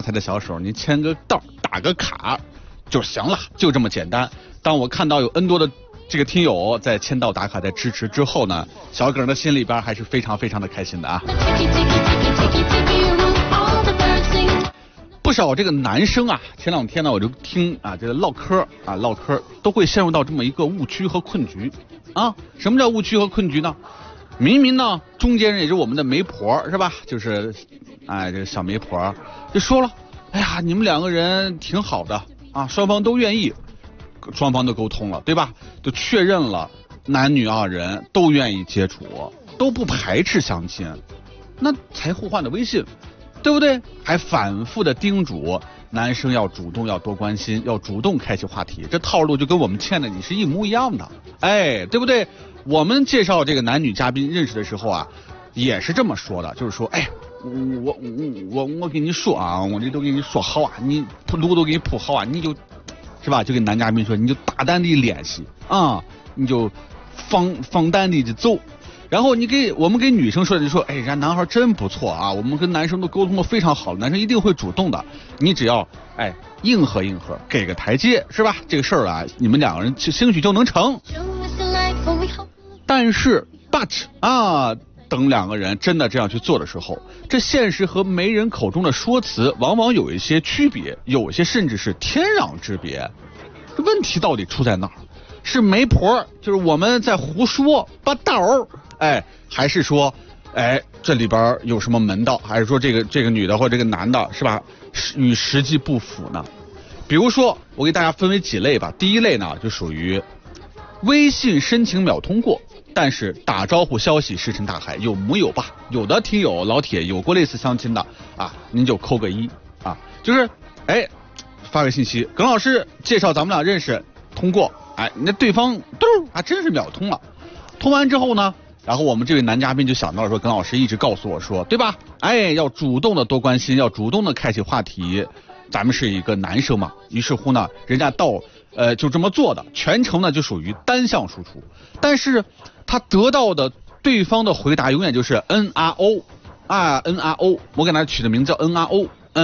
财的小手，你签个到打个卡就行了，就这么简单。当我看到有 N 多的这个听友在签到打卡在支持之后呢，小耿的心里边还是非常非常的开心的啊。不少这个男生啊，前2天呢我就听啊这个唠嗑都会陷入到这么一个误区和困局啊。什么叫误区和困局呢？明明呢中间人也是我们的媒婆是吧，就是这个小媒婆就说了，哎呀你们2个人挺好的啊，双方都愿意，双方都沟通了对吧，就确认了男女2人都愿意接触，都不排斥相亲，那才互换的微信对不对？还反复的叮嘱男生要主动，要多关心，要主动开启话题，这套路就跟我们签的你是一模一样的，对不对？我们介绍这个男女嘉宾认识的时候啊，也是这么说的，就是说，我跟你说啊，我这都给你说好啊，你路都给你铺好啊，你就是吧，就跟男嘉宾说，你就大胆地联系啊，你就放胆地就走。然后我们给女生说的就说，人家男孩真不错啊，我们跟男生都沟通的非常好，男生一定会主动的，你只要应和，给个台阶是吧？这个事儿啊，你们2个人兴许就能成。但是 but 等2个人真的这样去做的时候，这现实和媒人口中的说辞往往有一些区别，有一些甚至是天壤之别。这问题到底出在哪儿？是媒婆就是我们在胡说八道还是说这里边有什么门道，还是说这个女的或者这个男的是吧与实际不符呢？比如说我给大家分为几类吧。第一类呢就属于微信申请秒通过，但是打招呼消息石沉大海，有木有吧。有的听友老铁有过类似相亲的啊，您就扣个1啊，就是发个信息，耿老师介绍咱们俩认识通过，那对方还真是秒通了。通完之后呢，然后我们这位男嘉宾就想到了说，耿老师一直告诉我说对吧，要主动的多关心，要主动的开启话题，咱们是一个男生嘛。于是乎呢，人家就这么做的，全程呢就属于单向输出，但是他得到的对方的回答永远就是 NRO ，NRO， 我给他取的名字叫 NRO，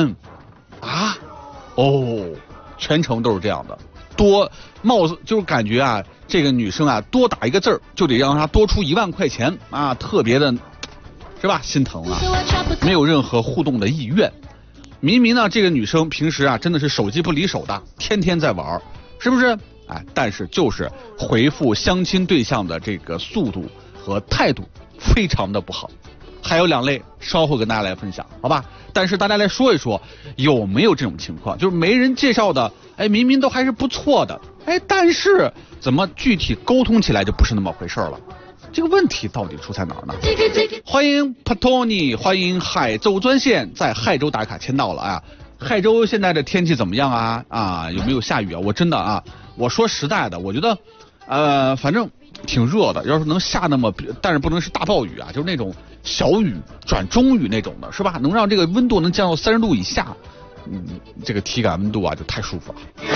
全程都是这样的，多貌似就是感觉啊，这个女生啊多打一个字儿就得让她多出1万块钱啊，特别的是吧心疼啊，没有任何互动的意愿。明明呢这个女生平时啊真的是手机不离手的，天天在玩，是不是？但是就是回复相亲对象的这个速度和态度非常的不好。还有2类稍后跟大家来分享好吧，但是大家来说一说有没有这种情况，就是媒人介绍的明明都还是不错的，但是怎么具体沟通起来就不是那么回事了，这个问题到底出在哪儿呢？欢迎 Patoni， 欢迎海州专线，在海州打卡签到了啊。海州现在的天气怎么样啊？有没有下雨啊？我真的啊，我说实在的，我觉得反正挺热的，要是能下那么，但是不能是大暴雨啊，就是那种小雨转中雨那种的，是吧？能让这个温度能降到30度以下，这个体感温度啊就太舒服了。